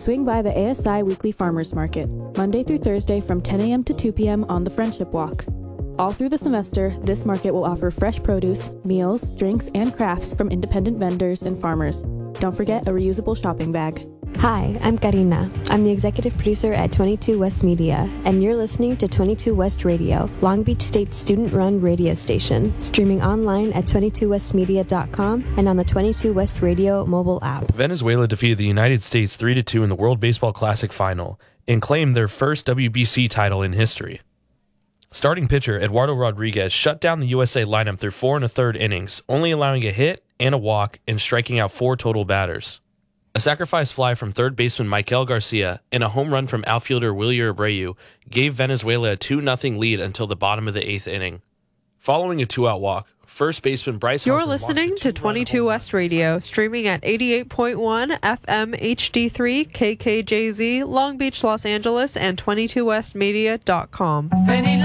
Swing by the ASI Weekly Farmers Market, Monday through Thursday from 10 a.m. to 2 p.m. on the Friendship Walk. All through the semester, this market will offer fresh produce, meals, drinks, and crafts from independent vendors and farmers. Don't forget a reusable shopping bag. Hi, I'm Karina. I'm the executive producer at 22 West Media, and you're listening to 22 West Radio, Long Beach State's student-run radio station, streaming online at 22westmedia.com and on the 22 West Radio mobile app. Venezuela defeated the United States 3-2 in the World Baseball Classic final and claimed their first WBC title in history. Starting pitcher Eduardo Rodriguez shut down the USA lineup through 4 1/3 innings, only allowing a hit and a walk and striking out 4 total batters. A sacrifice fly from third baseman Michael Garcia and a home run from outfielder Wilyer Abreu gave Venezuela a 2-0 lead until the bottom of the 8th inning. Following a 2-out walk, first baseman Bryce You're Harper listening to 22 West Radio, streaming at 88.1 FM HD3 KKJZ, Long Beach, Los Angeles, and 22westmedia.com.